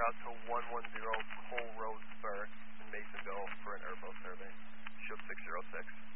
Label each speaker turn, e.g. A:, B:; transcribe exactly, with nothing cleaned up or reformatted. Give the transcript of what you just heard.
A: route to one one zero Cole Road Spur in Masonville for an airboat survey. Shield six zero six.